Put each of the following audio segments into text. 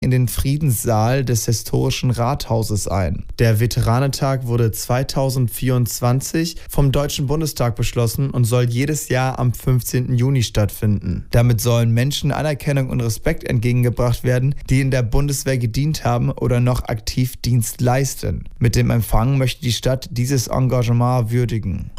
in den Friedenssaal des historischen Rathauses ein. Der Veteranentag wurde 2024 vom Deutschen Bundestag beschlossen und soll jedes Jahr am 15. Juni stattfinden. Damit sollen Menschen Anerkennung und Respekt entgegengebracht werden, die in der Bundeswehr gedient haben oder noch aktiv Dienst leisten. Mit dem Empfang möchte die Stadt dieses Engagement würdigen.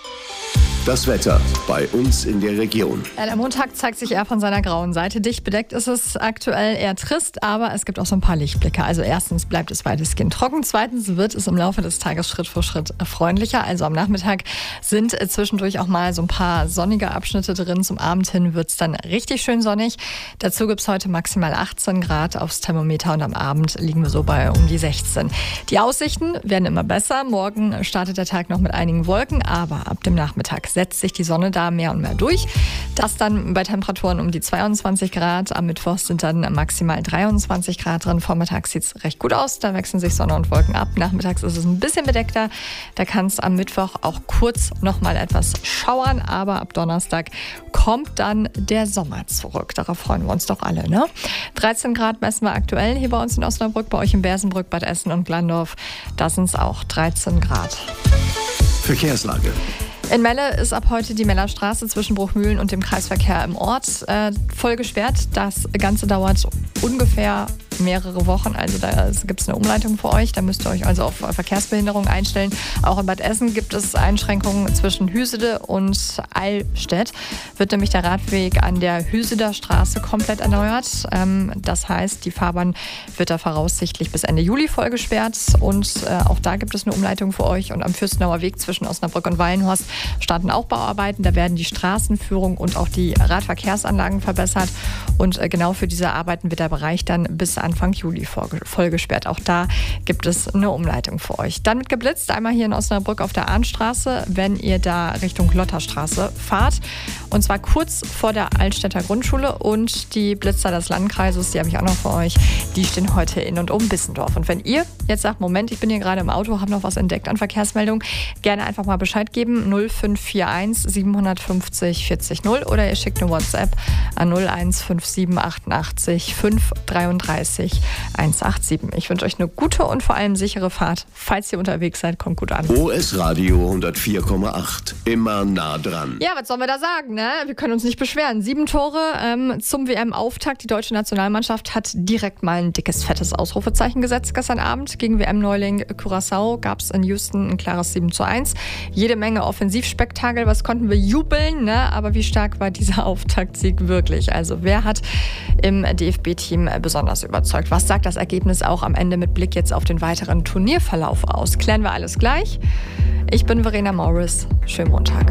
Das Wetter bei uns in der Region. Der Montag zeigt sich eher von seiner grauen Seite. Dicht bedeckt ist es aktuell eher trist, aber es gibt auch so ein paar Lichtblicke. Also erstens bleibt es weitestgehend trocken. Zweitens wird es im Laufe des Tages Schritt für Schritt freundlicher. Also am Nachmittag sind zwischendurch auch mal so ein paar sonnige Abschnitte drin. Zum Abend hin wird es dann richtig schön sonnig. Dazu gibt es heute maximal 18 Grad aufs Thermometer und am Abend liegen wir so bei um die 16. Die Aussichten werden immer besser. Morgen startet der Tag noch mit einigen Wolken, aber ab dem Nachmittag setzt sich die Sonne da mehr und mehr durch. Das dann bei Temperaturen um die 22 Grad. Am Mittwoch sind dann maximal 23 Grad drin. Vormittags sieht es recht gut aus. Da wechseln sich Sonne und Wolken ab. Nachmittags ist es ein bisschen bedeckter. Da kann es am Mittwoch auch kurz noch mal etwas schauern. Aber ab Donnerstag kommt dann der Sommer zurück. Darauf freuen wir uns doch alle, ne? 13 Grad messen wir aktuell hier bei uns in Osnabrück. Bei euch in Bersenbrück, Bad Essen und Glandorf. Da sind es auch 13 Grad. Verkehrslage. In Melle ist ab heute die Mellerstraße zwischen Bruchmühlen und dem Kreisverkehr im Ort voll gesperrt. Das Ganze dauert ungefähr mehrere Wochen. Also da gibt es eine Umleitung für euch. Da müsst ihr euch also auf Verkehrsbehinderung einstellen. Auch in Bad Essen gibt es Einschränkungen zwischen Hüsede und Eilstedt. Wird nämlich der Radweg an der Hüseder Straße komplett erneuert. Das heißt, die Fahrbahn wird da voraussichtlich bis Ende Juli voll gesperrt. Und auch da gibt es eine Umleitung für euch. Und am Fürstenauer Weg zwischen Osnabrück und Wallenhorst starten auch Bauarbeiten. Da werden die Straßenführung und auch die Radverkehrsanlagen verbessert. Und genau für diese Arbeiten wird der Bereich dann bis Anfang Juli voll gesperrt. Auch da gibt es eine Umleitung für euch. Dann wird geblitzt, einmal hier in Osnabrück auf der Arnstraße, wenn ihr da Richtung Lotterstraße fahrt. Und zwar kurz vor der Altstädter Grundschule. Und die Blitzer des Landkreises, die habe ich auch noch für euch, die stehen heute in und um Bissendorf. Und wenn ihr jetzt sagt, Moment, ich bin hier gerade im Auto, habe noch was entdeckt an Verkehrsmeldungen, gerne einfach mal Bescheid geben. 0541 750 40 0 oder ihr schickt eine WhatsApp an 0157 88 533 187. Ich wünsche euch eine gute und vor allem sichere Fahrt. Falls ihr unterwegs seid, kommt gut an. OS Radio 104,8. Immer nah dran. Ja, was sollen wir da sagen, ne? Wir können uns nicht beschweren. 7 Tore zum WM-Auftakt. Die deutsche Nationalmannschaft hat direkt mal ein dickes, fettes Ausrufezeichen gesetzt gestern Abend. Gegen WM-Neuling Curaçao gab es in Houston ein klares 7:1. Jede Menge Offensivspektakel. Was konnten wir jubeln, ne? Aber wie stark war dieser Auftaktsieg wirklich? Also wer hat im DFB-Team besonders überzeugt? Was sagt das Ergebnis auch am Ende mit Blick jetzt auf den weiteren Turnierverlauf aus? Klären wir alles gleich. Ich bin Verena Morris. Schönen Montag.